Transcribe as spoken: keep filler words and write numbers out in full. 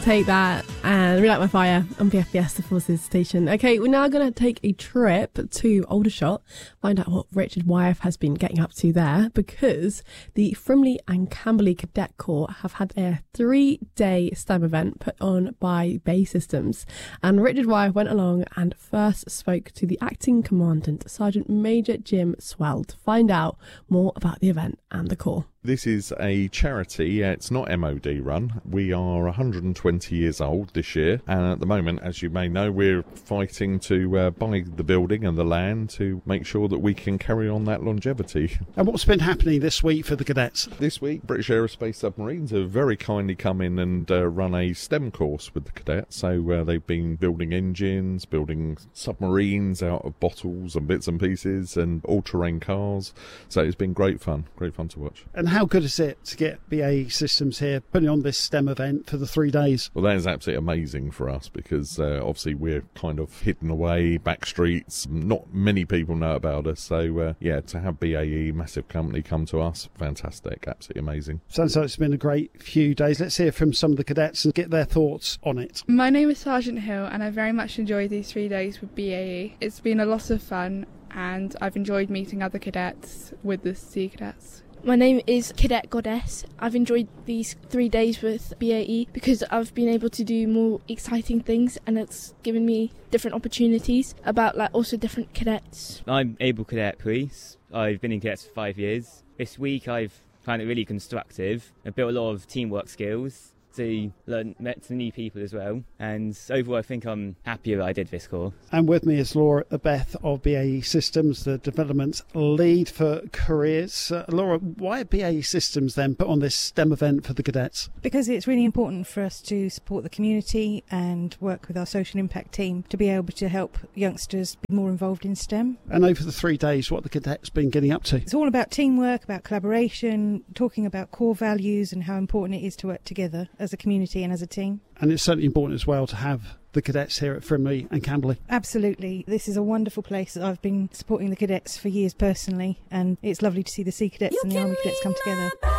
take that and relight my fire on B F B S, the Forces Station. Okay, we're now going to take a trip to Aldershot, find out what Richard Wyeth has been getting up to there, because the Frimley and Camberley Cadet Corps have had a three-day STEM event put on by B A E Systems. And Richard Wyeth went along and first spoke to the acting commandant, Sergeant Major Jim Swell, to find out more about the event and the Corps. This is a charity, it's not M O D run. We are one hundred twenty years old this year, and at the moment, as you may know, we're fighting to uh, buy the building and the land to make sure that we can carry on that longevity. And what's been happening this week for the cadets? This week, British Aerospace Submarines have very kindly come in and uh, run a STEM course with the cadets. So uh, they've been building engines, building submarines out of bottles and bits and pieces, and all-terrain cars. So it's been great fun, great fun to watch. And how good is it to get B A E Systems here putting on this STEM event for the three days? Well, that is absolutely amazing for us because uh, obviously we're kind of hidden away, back streets. Not many people know about us. So, uh, yeah, to have B A E, massive company, come to us, fantastic, absolutely amazing. Sounds like it's been a great few days. Let's hear from some of the cadets and get their thoughts on it. My name is Sergeant Hill, and I very much enjoyed these three days with B A E. It's been a lot of fun, and I've enjoyed meeting other cadets with the Sea Cadets. My name is Cadet Goddess. I've enjoyed these three days with B A E because I've been able to do more exciting things, and it's given me different opportunities about like also different cadets. I'm Able Cadet Police. I've been in cadets for five years. This week I've found it really constructive. I've built a lot of teamwork skills. To learn, met some new people as well, and overall I think I'm happier that I did this course. And with me is Laura Beth of B A E Systems, the development lead for careers. Uh, Laura, why B A E Systems then put on this STEM event for the cadets? Because it's really important for us to support the community and work with our social impact team to be able to help youngsters be more involved in STEM. And over the three days, what the cadets been getting up to? It's all about teamwork, about collaboration, talking about core values and how important it is to work together as a community and as a team. And it's certainly important as well to have the cadets here at Frimley and Camberley. Absolutely. This is a wonderful place. I've been supporting the cadets for years personally, and it's lovely to see the Sea Cadets you and the Army Cadets come together.